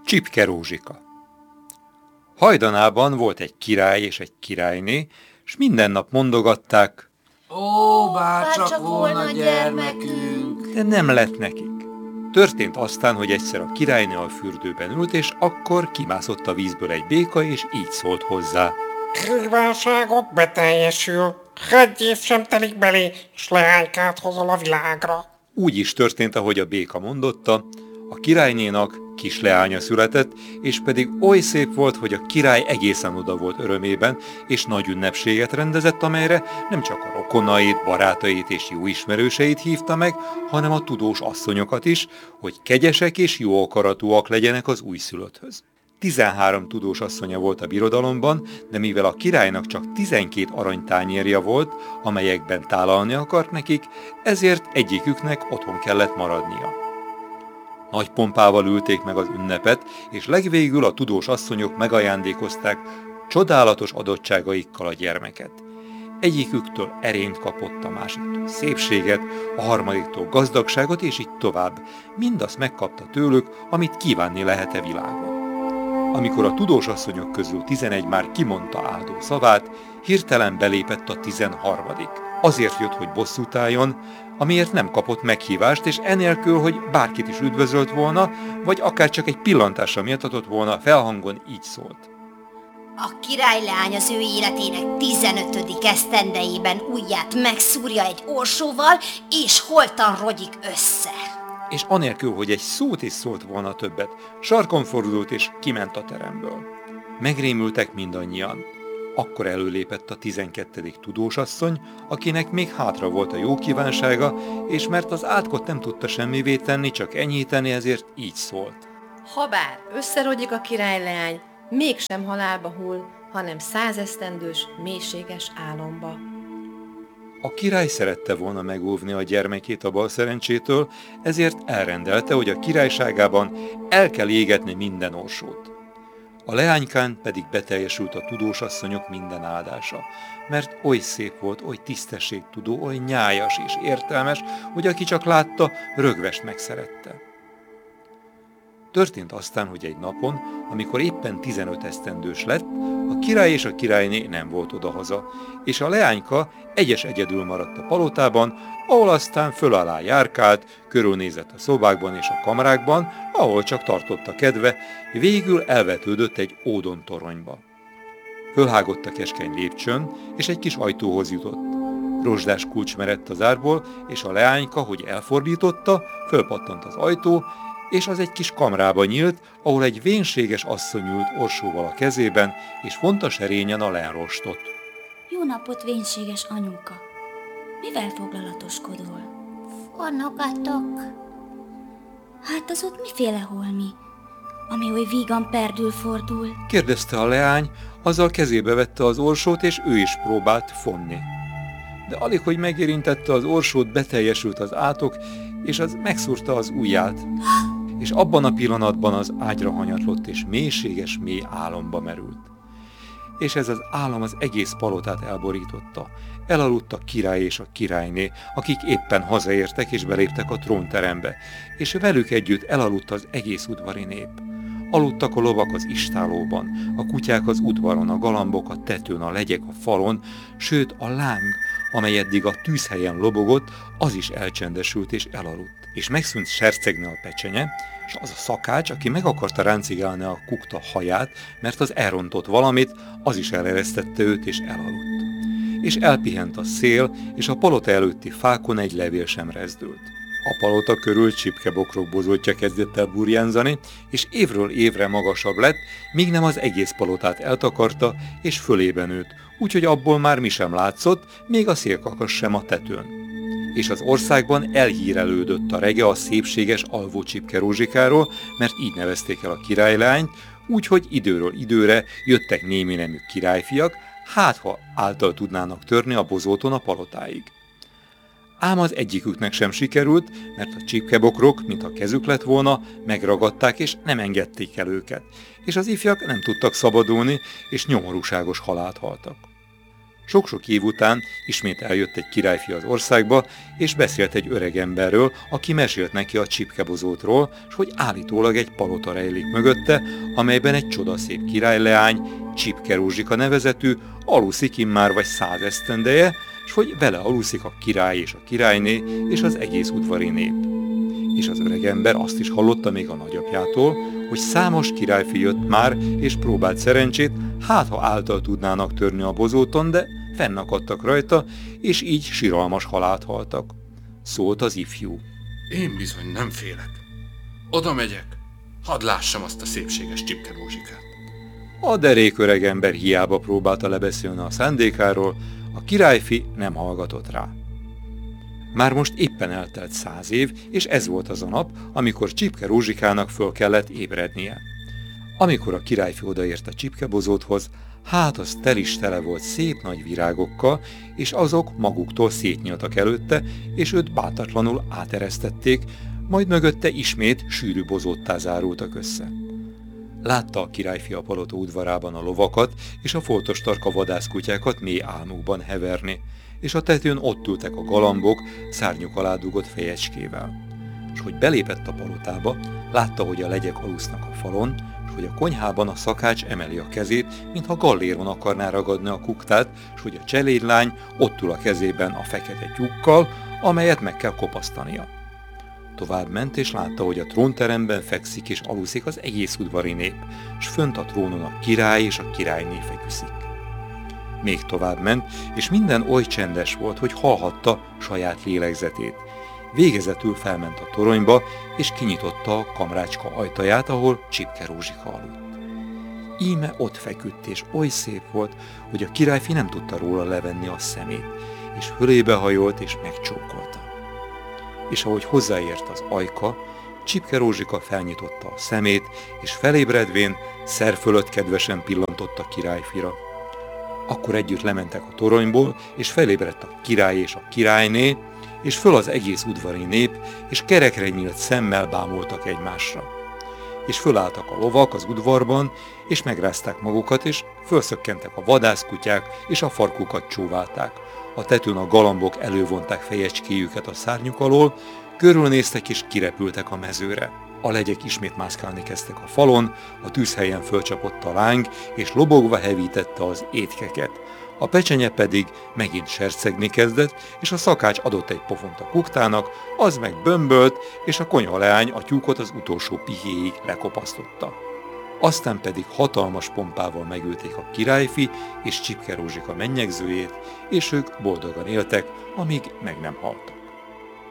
Csipke Rózsika. Hajdanában volt egy király és egy királyné, s minden nap mondogatták: Ó, bárcsak volna gyermekünk! De nem lett nekik. Történt aztán, hogy egyszer a királynő a fürdőben ült, és akkor kimászott a vízből egy béka, és így szólt hozzá: Kívánságod beteljesül, 1 év sem telik belé, s leánykát hozol a világra. Úgy is történt, ahogy a béka mondotta, a királynénak kis leánya született, és pedig oly szép volt, hogy a király egészen oda volt örömében, és nagy ünnepséget rendezett, amelyre nem csak a rokonait, barátait és jó ismerőseit hívta meg, hanem a tudós asszonyokat is, hogy kegyesek és jó akaratúak legyenek az újszülötthöz. 13 tudós asszonya volt a birodalomban, de mivel a királynak csak 12 aranytányérja volt, amelyekben tálalni akart nekik, ezért egyiküknek otthon kellett maradnia. Nagy pompával ülték meg az ünnepet, és legvégül a tudós asszonyok megajándékozták csodálatos adottságaikkal a gyermeket. Egyiküktől erényt kapott, a másiktól szépséget, a harmadiktól gazdagságot, és így tovább. Mindazt megkapta tőlük, amit kívánni lehet-e világon. Amikor a tudós asszonyok közül 11 már kimondta áldó szavát, hirtelen belépett a 13. Azért jött, hogy bosszút álljon, amiért nem kapott meghívást, és enélkül, hogy bárkit is üdvözölt volna, vagy akár csak egy pillantásra méltatott volna, felhangon így szólt: A királyleány az ő életének 15. esztendejében ujját megszúrja egy orsóval, és holtan rogyik össze. És anélkül, hogy egy szót is szólt volna többet, sarkon fordult és kiment a teremből. Megrémültek mindannyian. Akkor előlépett a 12. tudósasszony, akinek még hátra volt a jó kívánsága, és mert az átkot nem tudta semmivé tenni, csak enyhíteni, ezért így szólt: Habár összerogyik a királyleány, mégsem halálba hull, hanem 100 esztendős, mélységes álomba. A király szerette volna megóvni a gyermekét a balszerencsétől, ezért elrendelte, hogy a királyságában el kell égetni minden orsót. A leánykán pedig beteljesült a tudósasszonyok minden áldása, mert oly szép volt, oly tisztességtudó, oly nyájas és értelmes, hogy aki csak látta, rögvest megszerette. Történt aztán, hogy egy napon, amikor éppen 15 esztendős lett, a király és a királyné nem volt odahaza, és a leányka egyedül maradt a palotában, ahol aztán föl alá járkált, körülnézett a szobákban és a kamrákban, ahol csak tartotta kedve, végül elvetődött egy ódon toronyba. Fölhágott a keskeny lépcsőn, és egy kis ajtóhoz jutott. Rozsdás kulcs merett az árból, és a leányka, hogy elfordította, fölpattant az ajtó, és az egy kis kamrába nyílt, ahol egy vénséges asszony ült orsóval a kezében, és vonta serényen a lenrostot. Jó napot, vénséges anyuka! Mivel foglalatoskodol? Fornogatok. Hát az ott miféle holmi, ami oly vígan perdül fordul? Kérdezte a leány, azzal kezébe vette az orsót, és ő is próbált fonni. De alig, hogy megérintette az orsót, beteljesült az átok, és az megszúrta az ujját. És abban a pillanatban az ágyra hanyatlott, és mélységes mély álomba merült. És ez az álom az egész palotát elborította. Elaludt a király és a királyné, akik éppen hazaértek és beléptek a trónterembe, és velük együtt elaludt az egész udvari nép. Aludtak a lovak az istállóban, a kutyák az udvaron, a galambok a tetőn, a legyek a falon, sőt a láng, amely eddig a tűzhelyen lobogott, az is elcsendesült és elaludt. És megszűnt sercegni a pecsenye, és az a szakács, aki meg akarta ráncigálni a kukta haját, mert az elrontott valamit, az is eleresztette őt és elaludt. És elpihent a szél, és a palota előtti fákon egy levél sem rezdült. A palota körül csipkebokrok bozótja kezdett el burjánzani, és évről évre magasabb lett, míg nem az egész palotát eltakarta, és fölébe nőtt, úgyhogy abból már mi sem látszott, még a szélkakas sem a tetőn. És az országban elhírelődött a rege a szépséges alvó Csipke Rózsikáról, mert így nevezték el a királylányt, úgyhogy időről időre jöttek némi nemű királyfiak, hát ha által tudnának törni a bozóton a palotáig. Ám az egyiküknek sem sikerült, mert a csipkebokrok, mintha kezük lett volna, megragadták és nem engedték el őket, és az ifjak nem tudtak szabadulni, és nyomorúságos halált haltak. Sok-sok év után ismét eljött egy királyfi az országba, és beszélt egy öreg emberről, aki mesélt neki a csipkebozótról, s hogy állítólag egy palota rejlik mögötte, amelyben egy csodaszép királyleány, Csipke Rózsika nevezetű, aluszik immár vagy 100 esztendeje, s hogy vele aluszik a király és a királyné és az egész udvari nép. És az öreg ember azt is hallotta még a nagyapjától, hogy számos királyfi jött már, és próbált szerencsét, hát ha által tudnának törni a bozóton, de fennakadtak rajta, és így siralmas halált haltak. Szólt az ifjú. Én bizony nem félek. Oda megyek, hadd lássam azt a szépséges Csipke Rózsikát. A derék öreg ember hiába próbálta lebeszélni a szándékáról, a királyfi nem hallgatott rá. Már most éppen eltelt 100 év, és ez volt az a nap, amikor Csipke Rózsikának föl kellett ébrednie. Amikor a királyfi odaért a csipkebozóthoz, hát az tele volt szép nagy virágokkal, és azok maguktól szétnyíltak előtte, és őt bántatlanul áteresztették, majd mögötte ismét sűrű bozóttá zárultak össze. Látta a királyfi a palota udvarában a lovakat és a foltos tarka vadászkutyákat mély álmukban heverni, és a tetőn ott ültek a galambok szárnyuk alá dugott fejecskével. És hogy belépett a palotába, látta, hogy a legyek alusznak a falon, és hogy a konyhában a szakács emeli a kezét, mintha galléron akarná ragadni a kuktát, és hogy a cselédlány ott ül a kezében a fekete tyúkkal, amelyet meg kell kopasztania. Tovább ment, és látta, hogy a trónteremben fekszik és aluszik az egész udvari nép, s fönt a trónon a király és a királyné feküszik. Még tovább ment, és minden oly csendes volt, hogy hallhatta saját lélegzetét. Végezetül felment a toronyba, és kinyitotta a kamrácska ajtaját, ahol Csipke Rózsika aludt. Íme ott feküdt, és oly szép volt, hogy a királyfi nem tudta róla levenni a szemét, és fölébe hajolt, és megcsókolta. És ahogy hozzáért az ajka, Csipke Rózsika felnyitotta a szemét, és felébredvén szer fölött kedvesen pillantott a királyfira. Akkor együtt lementek a toronyból, és felébredt a király és a királyné, és föl az egész udvari nép, és kerekre nyílt szemmel bámultak egymásra. És fölálltak a lovak az udvarban, és megrázták magukat, és fölszökkentek a vadászkutyák, és a farkukat csóválták. A tetőn a galambok elővonták fejecskéjüket a szárnyuk alól, körülnéztek és kirepültek a mezőre. A legyek ismét mászkálni kezdtek a falon, a tűzhelyen fölcsapott a láng, és lobogva hevítette az étkeket. A pecsenye pedig megint sercegni kezdett, és a szakács adott egy pofont a kuktának, az meg bömbölt, és a konyhaleány a tyúkot az utolsó pihéig lekopasztotta. Aztán pedig hatalmas pompával megölték a királyfi és Csipke Rózsika mennyegzőjét, és ők boldogan éltek, amíg meg nem haltak.